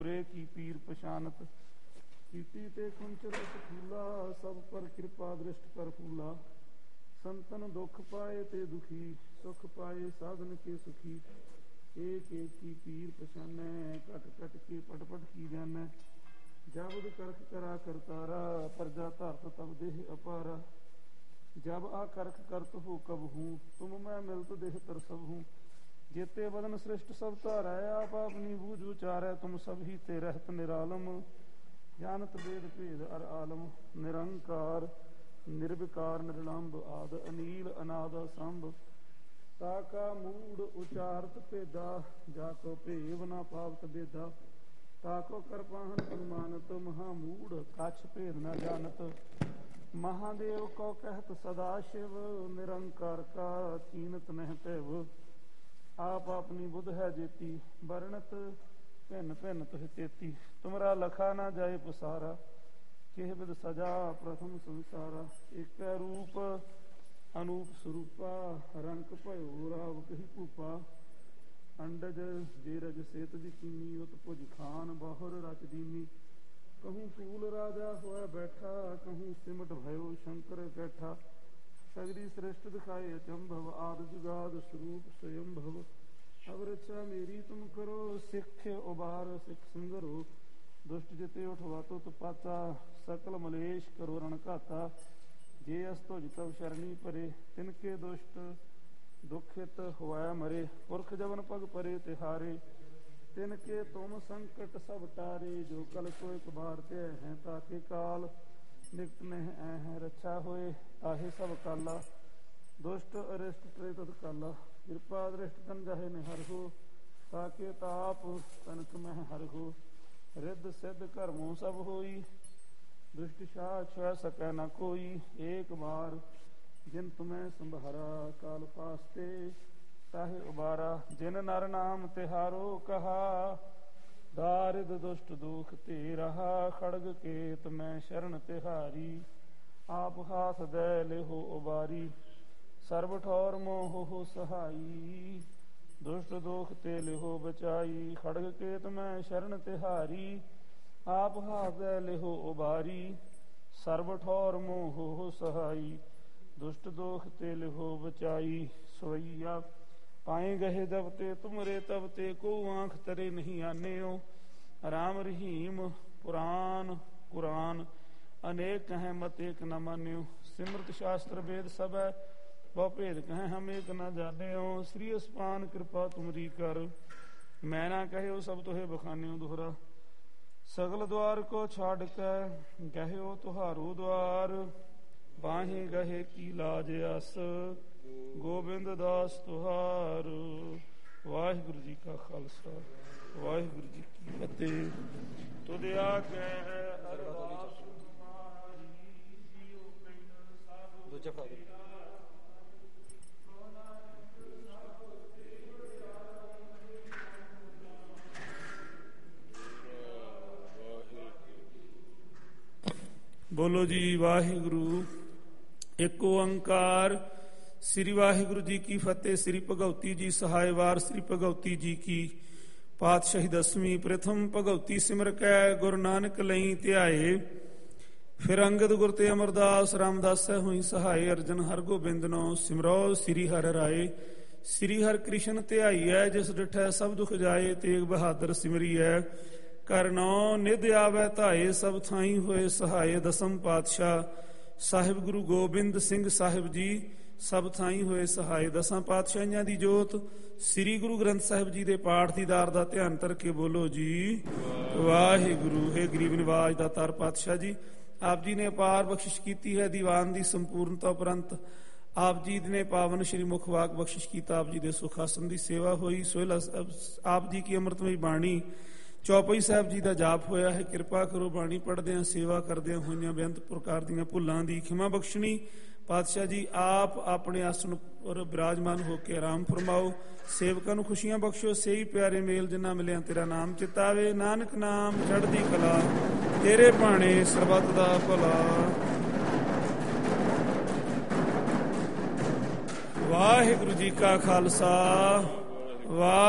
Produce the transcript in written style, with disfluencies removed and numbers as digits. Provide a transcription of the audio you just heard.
की पीर पशानत कीटी ते कुंचर फूला सब पर कृपा दृष्ट कर फूला संतन दुख पाए ते दुखी सुख पाए साधन के सुखी एक एक की पीर पशानै कट कट के पट पट की जानै जब करख करा करतारा प्रजा धरत तब देह अपारा जब आ करख करत हो कब हूँ तुम मैं मिलत देह तर सब हूँ जेते बदन श्रेष्ठ सब तारै आप अपनी बूझ उचारै तुम सब ही ते रहत निरालम जानत वेद भेद अर आलम निरंकार निर्विकार निर्लंब आद अनील अनाद संभ ताका मूड उचारत भेदा जाको भेव न पावत बेदा ताको कर पाहन अनुमानत महामूड कछ भेद न जानत महादेव को कहत सदा शिव निरंकार का कीनत नह पैव आप अपनी बुध है जेती वर्णत भिन्न भिन्न तुह चेती तुमरा लखा ना जाए पसारा केह बिद सजा प्रथम संसारा एक रूप अनूप स्वरूपा रंक भयो राव कही कूपा अंडज जेरज सेत कीनी उत भुज खान बाहुर रच दीनी कहूँ फूल राजा होया बैठा कहूँ सिमट भयो शंकर कैठा सगरी श्रेष्ठ दिखाए अचंभव आद जुगाद स्वरूप स्वयंभव अब रक्षा मेरी तुम करो सिख उबार सिख सिंगरो दुष्ट जिते उठवा तो पाता सकल मलेश करो रण घाता जे अस्तुज तब शरणी परे तिनके दुष्ट दुखित हुआ मरे पुरख जवन पग परे तिहारे तिनके तुम संकट सब टारे जो कल को एक बार ते हैं ताके काल निकट में है रक्षा होए ताहे सब काला दुष्ट अरिष्ट प्रेत काला कृपा दृष्ट तन जाहे निहर हो ताके ताप तनक में हर हो रिद्ध सिद्ध कर्मों सब होई दुष्ट शाह छुआ सकै न कोई एक बार जिन तुम्हें संभारा काल फास्ते ताहे उबारा जिन नर नाम तिहारो कहा दारिद दुष्ट दुख ते रहा खड़ग केत मैं शरण तिहारी आप हाथ दे लेहो उबारी सर्व ठौर मोह हो सहाई दुष्ट दुख ते लेहो बचाई खड़ग केत मैं शरण तिहारी आप हाथ दे लेहो उबारी सर्व ठौर मोह हो सहाई दुष्ट दुख ते लेहो बचाई सोईया पाए गहे जब ते तुमरे तब ते को आंख तरे नहीं आने हो राम रहीम पुराण कुरान अनेक कहें मत एक न मान्यो सिमृत शास्त्र वेद सब है बहु भेद कहें हम एक न जाने हो श्री अस्पान कृपा तुमरी कर मैं ना कहे सब तुहे बखाने दोहरा सगल द्वार को छाड़ कर गहे तुहारो द्वार बाहे गहे की लाज अस गोबिंद दास तुहार वाहिगुरु जी का खालसा वाहिगुरु जी की फतेह तुद आगे अरदास दूजा फादर बोलो जी वाहिगुरु एक ओंकार श्री वाहिगुरु जी की फतेह। श्री भगवती जी सहायवार श्री भगवती जी की पातशाही दसवीं प्रथम भगवती सिमर कै गुरु नानक लई ध्याए फिर अंगद गुर ते अमरदास रामदास हुई सहाय अर्जन हर गोबिंद नो सिमरो श्री हर राय श्री हर कृष्ण ध्याई है जिस डिठै सब दुख जाए तेग बहादुर सिमरी है करनो निध आवे धाए सब थाई होए सहाय दसम पातशाह साहिब गुरु गोबिंद सिंह साहिब जी सब थाई होए सहाय दसां पातशाहियां दी जोत श्री गुरु ग्रंथ साहिब जी दे पाठ दीदार दा ध्यान करके बोलो जी वाहिगुरु। है गरीब निवाज दा तार पातशाह जी आप जी ने अपार बख्शिश की है दीवान दी संपूर्णता उपरंत आप जी ने पावन श्री मुख वाक बख्शिश कीता आप जी दे सुख आसन दी सेवा होई सोहला आप जी की अमृतमयी बाणी चौपाई साहब जी का जाप होया है कृपा करो बाणी पढ़दे सेवा करदे होइयां बेअंत प्रकार दीयां भुल्लां दी खिमा बख्शनी पातशाह जी आप अपने आसन पर विराजमान होकर आराम फरमाओ सेवकां नूं खुशियां बख्शो सही प्यारे मेल जिन्ना मिलिया तेरा नाम चितावे नानक नाम चढ़दी कला तेरे भाणे सरबत दा भला। वाहिगुरु जी का खालसा वाह।